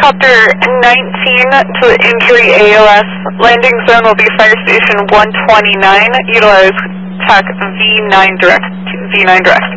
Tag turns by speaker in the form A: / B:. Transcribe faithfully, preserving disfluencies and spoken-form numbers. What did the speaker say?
A: helicopter nineteen to injury A L S. Landing zone will be Fire Station one twenty-nine. Utilize T A C V nine direct. V nine direct.